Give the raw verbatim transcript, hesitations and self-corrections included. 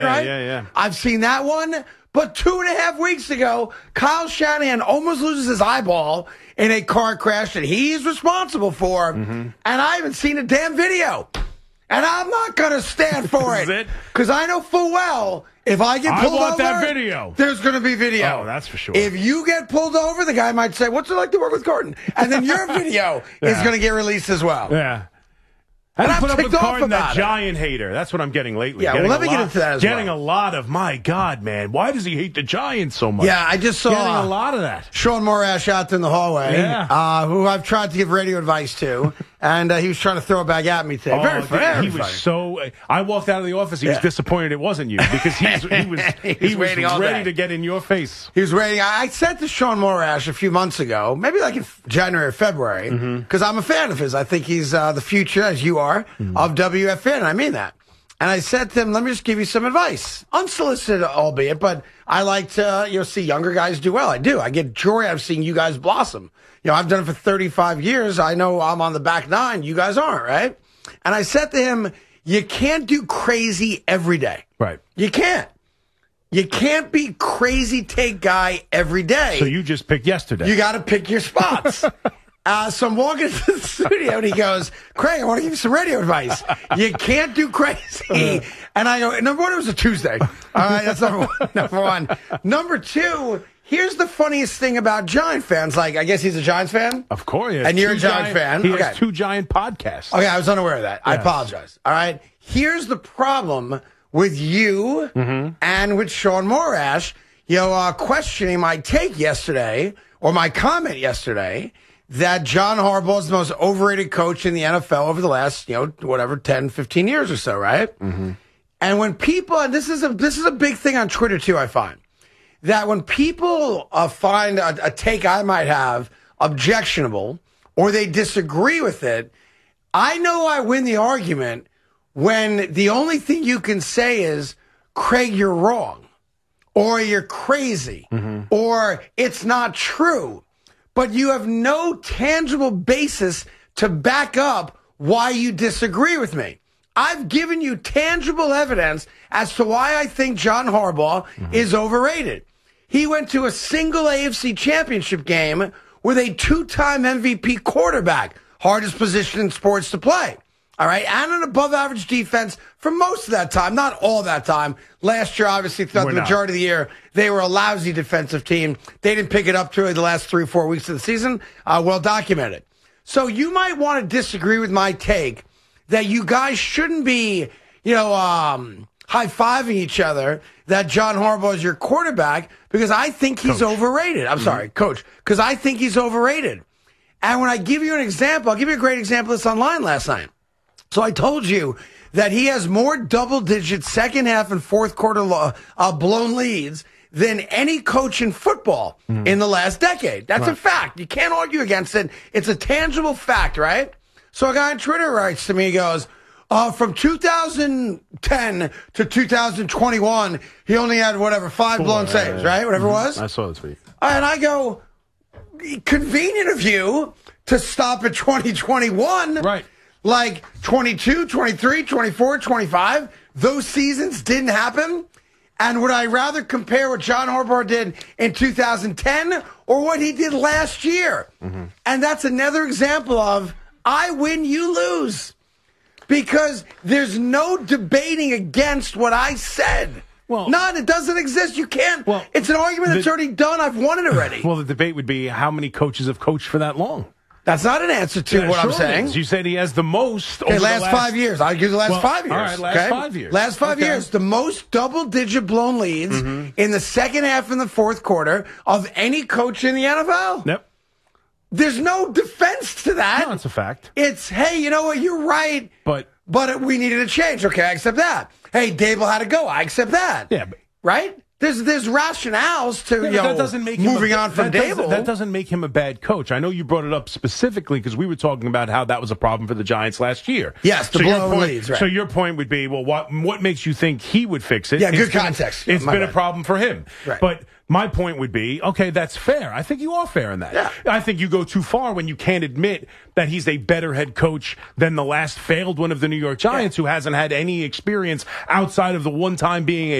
right? Yeah, yeah, yeah. I've seen that one. But two and a half weeks ago, Kyle Shanahan almost loses his eyeball in a car crash that he's responsible for. Mm-hmm. And I haven't seen a damn video. And I'm not going to stand for it. Because I know full well, if I get pulled over, I want that video. There's going to be video. Oh, that's for sure. If you get pulled over, the guy might say, what's it like to work with Gordon? And then your video yeah. is going to get released as well. Yeah. And I I'm put up with ticked off Gordon, about that it. giant hater. That's what I'm getting lately. Yeah, getting well, let me lot, get into that as Getting well. a lot of, my God, man, why does he hate the Giants so much? Yeah, I just saw getting uh, a lot of that. Sean Morash out there in the hallway, yeah. uh, who I've tried to give radio advice to, and uh, he was trying to throw it back at me today. Oh, very fair. He was so. I walked out of the office. He yeah. was disappointed it wasn't you because he was he was, he was, he was waiting all ready day. to get in your face. He was waiting. I said to Sean Morash a few months ago, maybe like in January or February, because mm-hmm. I'm a fan of his. I think he's uh, the future, as you are, mm-hmm. of W F N. I mean that. And I said to him, let me just give you some advice. Unsolicited, albeit, but I like to you know see younger guys do well. I do. I get joy out of seeing you guys blossom. You know, I've done it for thirty-five years. I know I'm on the back nine. You guys aren't, right? And I said to him, you can't do crazy every day. Right. You can't. You can't be crazy take guy every day. So you just picked yesterday. You got to pick your spots. uh, so I'm walking into the studio, and he goes, Craig, I want to give you some radio advice. You can't do crazy. And I go, number one, it was a Tuesday. All right, that's number one. Number one. Number two, here's the funniest thing about Giant fans. Like, I guess he's a Giants fan? Of course. And you're a Giant, giant fan? He okay. has two Giant podcasts. Okay, I was unaware of that. Yes. I apologize. All right. Here's the problem with you mm-hmm. and with Sean Morash, you know, uh, questioning my take yesterday, or my comment yesterday, that John Harbaugh is the most overrated coach in the N F L over the last, you know, whatever, ten, fifteen years or so, right? Mm-hmm. And when people, and this is a this is a big thing on Twitter too, I find, that when people uh, find a, a take I might have objectionable, or they disagree with it, I know I win the argument when the only thing you can say is, Craig, you're wrong, or you're crazy, mm-hmm. or it's not true. But you have no tangible basis to back up why you disagree with me. I've given you tangible evidence as to why I think John Harbaugh mm-hmm. is overrated. He went to a single A F C championship game with a two-time M V P quarterback, hardest position in sports to play. All right, and an above-average defense for most of that time, not all that time. Last year, obviously, throughout we're the majority not. of the year, they were a lousy defensive team. They didn't pick it up through the last three or four weeks of the season. Uh, well documented. So you might want to disagree with my take that you guys shouldn't be, you know, um, high-fiving each other that John Harbaugh is your quarterback, because I think he's coach. overrated. I'm mm-hmm. sorry, coach, because I think he's overrated. And when I give you an example, I'll give you a great example that's online last night. So I told you that he has more double-digit second half and fourth quarter uh, blown leads than any coach in football mm. in the last decade. That's right. a fact. You can't argue against it. It's a tangible fact, right? So a guy on Twitter writes to me, he goes, uh, from two thousand ten to two thousand twenty-one, he only had, whatever, five Four, blown saves, right? Whatever mm-hmm. it was. I saw this week. And I go, convenient of you to stop at twenty twenty-one. Right. Like twenty-two, twenty-three, twenty-four, twenty-five, those seasons didn't happen. And would I rather compare what John Harbaugh did in two thousand ten or what he did last year? Mm-hmm. And that's another example of I win, you lose. Because there's no debating against what I said. Well, none. It doesn't exist. You can't. Well, it's an argument the, that's already done. I've won it already. Well, the debate would be how many coaches have coached for that long? That's not an answer to yeah, what sure I'm saying. Is. You said he has the most okay, over last, the last five years. I'll give you the last well, five years. All right, last okay? five years. Last five okay. years. The most double-digit blown leads mm-hmm. in the second half and the fourth quarter of any coach in the N F L. Yep. There's no defense to that. No, it's a fact. It's, hey, you know what? You're right. But but we needed a change. Okay, I accept that. Hey, Dable had to go. I accept that. Yeah. But, right? There's there's rationales to Yeah, you know that doesn't make him moving a, on from that doesn't, Dable. that doesn't make him a bad coach. I know you brought it up specifically because we were talking about how that was a problem for the Giants last year. Yes, the so your blown point, leads, right. So your point would be, well, what what makes you think he would fix it? Yeah, It's good been- context. It's My been bad. a problem for him. Right. But my point would be, okay, that's fair. I think you are fair in that. Yeah. I think you go too far when you can't admit that he's a better head coach than the last failed one of the New York Giants, yeah. who hasn't had any experience outside of the one time being a